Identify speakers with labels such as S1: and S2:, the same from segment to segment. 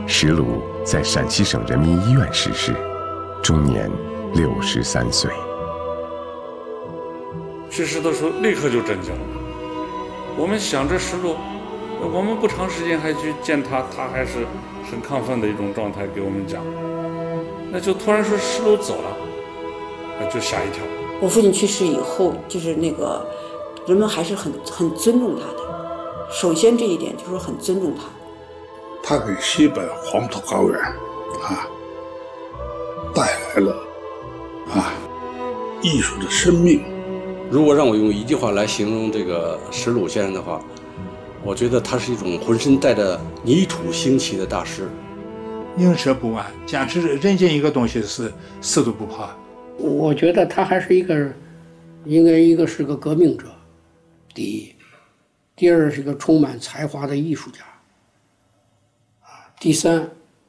S1: 石鲁在陕西省人民医院逝世，终年63岁。
S2: 去世的时候立刻就震惊了。我们想着石鲁，我们不长时间还去见他，他还是很亢奋的一种状态给我们讲，那就突然说石鲁走了，那就吓一跳。
S3: 我父亲去世以后，就是那个人们还是很尊重他的。首先这一点就是很尊重他。
S4: 他给西北黄土高原带来了艺术的生命。
S5: 如果让我用一句话来形容这个石鲁先生的话，我觉得他是一种浑身带着泥土兴起的大师。
S6: 宁折不弯，坚持认定一个东西是死都不怕。
S7: 我觉得他还是应该是个革命者，第一，第二是个充满才华的艺术家，第三，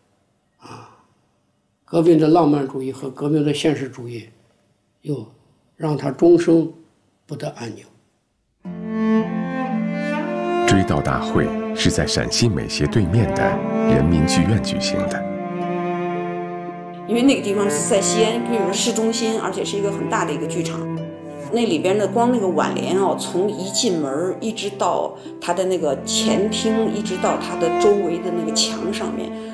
S7: 革命的浪漫主义和革命的现实主义，又让他终生不得安宁。
S1: 追悼大会是在陕西美协对面的人民剧院举行的。
S3: 因为那个地方是在西安，比如说市中心，而且是一个很大的一个剧场。那里边的光那个挽联从一进门一直到它的那个前厅，一直到它的周围的那个墙上面，